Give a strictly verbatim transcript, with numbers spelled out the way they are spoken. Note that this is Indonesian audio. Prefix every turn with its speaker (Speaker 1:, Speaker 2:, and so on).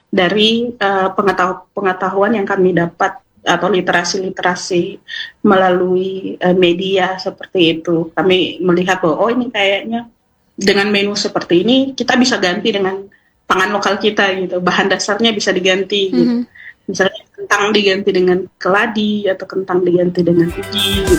Speaker 1: dari uh, pengetahuan, pengetahuan yang kami dapat atau literasi-literasi melalui uh, media seperti itu. Kami melihat bahwa oh ini kayaknya dengan menu seperti ini kita bisa ganti dengan pangan lokal kita gitu. Bahan dasarnya bisa diganti gitu.
Speaker 2: Mm-hmm.
Speaker 1: Misalnya kentang diganti dengan keladi atau kentang diganti dengan ubi gitu.